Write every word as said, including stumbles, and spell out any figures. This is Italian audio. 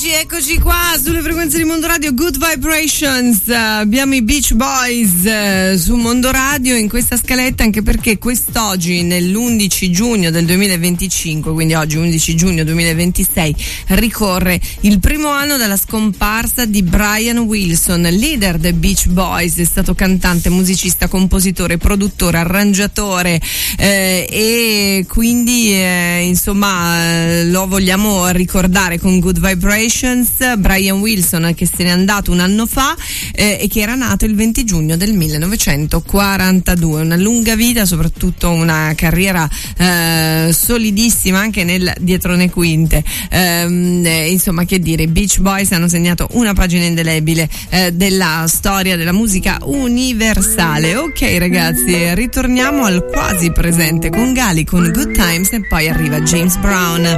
amici, eccoci qua sulle frequenze di Mondo Radio. Good Vibrations, uh, abbiamo i Beach Boys uh, su Mondo Radio in questa scaletta, anche perché quest'oggi, nell'undici giugno del duemilaventicinque, quindi oggi undici giugno duemilaventisei, ricorre il primo anno dalla scomparsa di Brian Wilson, leader dei Beach Boys. È stato cantante, musicista, compositore, produttore, arrangiatore eh, e quindi eh, insomma lo vogliamo ricordare con Good Vibrations. Brian Wilson, che se n'è andato un anno fa eh, e che era nato il venti giugno del millenovecentoquarantadue. Una lunga vita, soprattutto una carriera eh, solidissima anche nel dietro le quinte. Eh, eh, insomma, che dire, i Beach Boys hanno segnato una pagina indelebile eh, della storia della musica universale. Ok ragazzi, ritorniamo al quasi presente con Gali con Good Times e poi arriva James Brown.